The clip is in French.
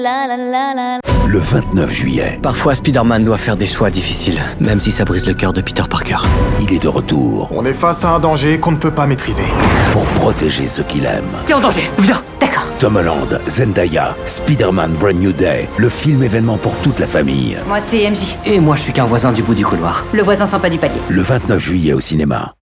Le 29 juillet, Parfois, Spider-Man doit faire des choix difficiles, même si ça brise le cœur de Peter Parker. il est de retour On est face à un danger qu'on ne peut pas maîtriser. pour protéger ceux qu'il aime. T'es en danger, viens. D'accord. Tom Holland, Zendaya, Spider-Man Brand New Day, le film événement pour toute la famille. Moi, c'est MJ. Et moi, je suis qu'un voisin du bout du couloir. Le voisin sympa du palier. Le 29 juillet au cinéma.